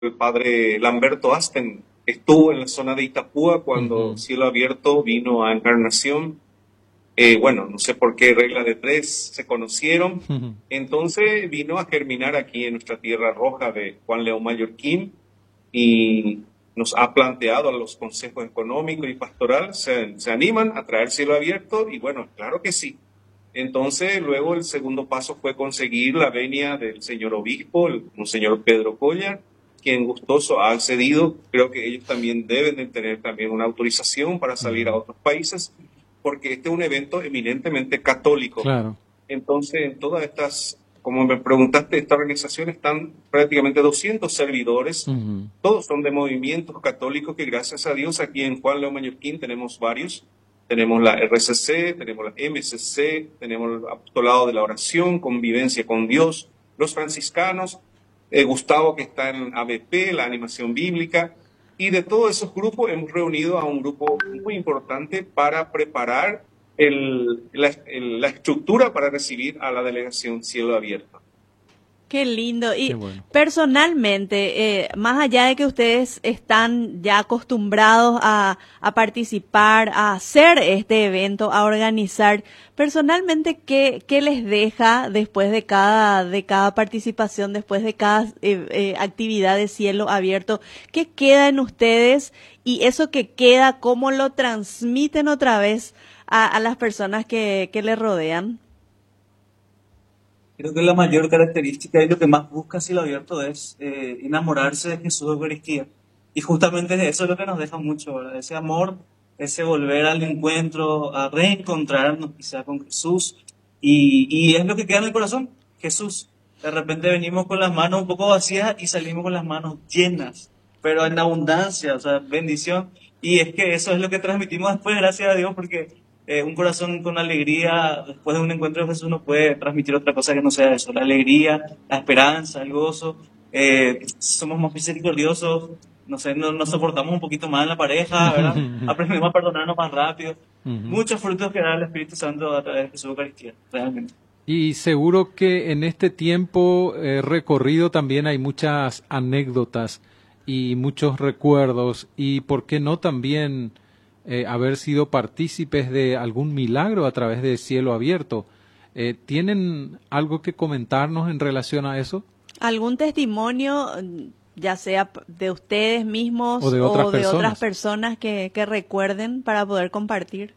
el padre Lamberto Asten estuvo en la zona de Itapúa cuando Cielo Abierto vino a Encarnación. Bueno, no sé por qué regla de tres se conocieron. Entonces vino a germinar aquí en nuestra tierra roja de Juan León Mallorquín y nos ha planteado a los consejos económicos y pastoral, se animan a traer Cielo Abierto y bueno, claro que sí. Entonces luego el segundo paso fue conseguir la venia del señor obispo, el monseñor Pedro Collar, quien gustoso ha accedido. Creo que ellos también deben de tener también una autorización para salir a otros países, porque este es un evento eminentemente católico. Claro. Entonces, en todas estas, como me preguntaste, esta organización están prácticamente 200 servidores, todos son de movimientos católicos que gracias a Dios aquí en Juan León Mallorquín tenemos varios. Tenemos la RCC, tenemos la MCC, tenemos el Apostolado de la Oración, Convivencia con Dios, los franciscanos, Gustavo que está en ABP, la animación bíblica, y de todos esos grupos hemos reunido a un grupo muy importante para preparar la estructura para recibir a la delegación Cielo Abierto. Qué lindo. Y Qué bueno. personalmente, más allá de que ustedes están ya acostumbrados a participar, a hacer este evento, a organizar, personalmente, ¿qué les deja después de cada participación, después de cada actividad de Cielo Abierto? ¿Qué queda en ustedes? Y eso que queda, ¿cómo lo transmiten otra vez a las personas que les rodean? Creo que la mayor característica y lo que más busca Cielo Abierto es enamorarse de Jesús de Eucaristía. Y justamente eso es lo que nos deja mucho, ¿verdad? Ese amor, ese volver al encuentro, a reencontrarnos quizá con Jesús. Y es lo que queda en el corazón, Jesús. De repente venimos con las manos un poco vacías y salimos con las manos llenas, pero en abundancia, o sea, bendición. Y es que eso es lo que transmitimos después, gracias a Dios, porque un corazón con alegría, después de un encuentro de Jesús, no puede transmitir otra cosa que no sea eso. La alegría, la esperanza, el gozo. Somos más misericordiosos, no sé, nos soportamos un poquito más en la pareja, ¿verdad? Aprendemos a perdonarnos más rápido. Muchos frutos que da el Espíritu Santo a través de su Eucaristía, realmente. Y seguro que en este tiempo recorrido también hay muchas anécdotas y muchos recuerdos y por qué no también haber sido partícipes de algún milagro a través de Cielo Abierto. ¿Tienen algo que comentarnos en relación a eso? ¿Algún testimonio, ya sea de ustedes mismos O de otras personas que recuerden para poder compartir?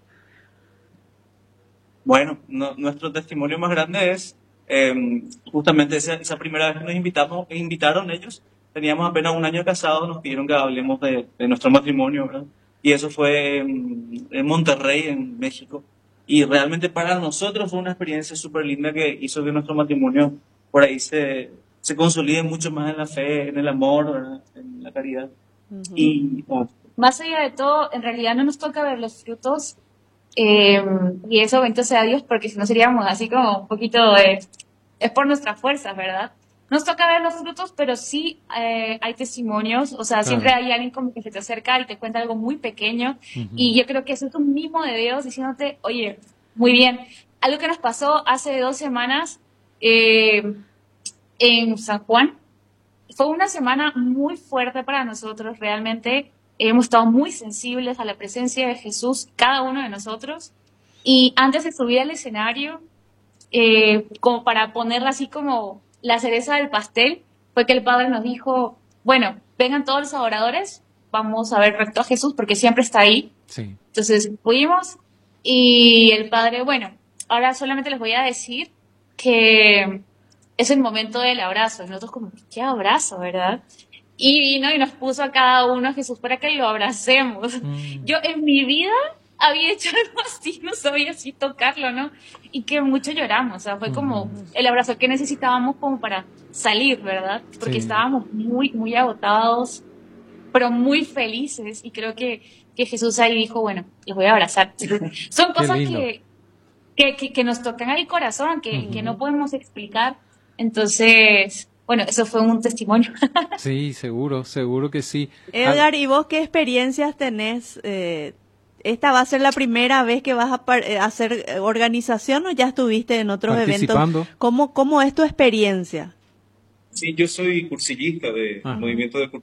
Bueno, nuestro testimonio más grande es justamente esa primera vez que nos invitaron ellos. Teníamos apenas un año casados, nos pidieron que hablemos de nuestro matrimonio, ¿verdad? Y eso fue en Monterrey, en México. Y realmente para nosotros fue una experiencia súper linda que hizo que nuestro matrimonio por ahí se consolide mucho más en la fe, en el amor, ¿verdad? En la caridad. Y más allá de todo, en realidad no nos toca ver los frutos. Y eso, bendito sea Dios, porque si no seríamos así como un poquito es por nuestras fuerzas, ¿verdad? Nos toca ver los frutos, pero sí hay testimonios, o sea, siempre hay alguien como que se te acerca y te cuenta algo muy pequeño, y yo creo que eso es un mimo de Dios diciéndote, oye, muy bien. Algo que nos pasó hace 2 semanas en San Juan, fue una semana muy fuerte para nosotros, realmente. Hemos estado muy sensibles a la presencia de Jesús, cada uno de nosotros. Y antes de subir al escenario, como para ponerla así como la cereza del pastel, fue que el Padre nos dijo, bueno, vengan todos los adoradores, vamos a ver recto a Jesús porque siempre está ahí. Sí. Entonces fuimos y el Padre, bueno, ahora solamente les voy a decir que es el momento del abrazo. Y nosotros como, ¿qué abrazo, verdad? Y vino y nos puso a cada uno a Jesús para que lo abracemos. Yo en mi vida había hecho algo así, no sabía así tocarlo, ¿no? Y que mucho lloramos, o sea, fue como el abrazo que necesitábamos como para salir, ¿verdad? Porque estábamos muy, muy agotados, pero muy felices. Y creo que Jesús ahí dijo, bueno, los voy a abrazar. Son cosas que nos tocan al corazón, que no podemos explicar. Entonces, bueno, eso fue un testimonio. Sí, seguro que sí. Edgar, ¿y vos qué experiencias tenés? ¿Esta va a ser la primera vez que vas a hacer organización o ya estuviste en otros eventos? ¿Cómo es tu experiencia? Sí, yo soy cursillista del Ajá. movimiento de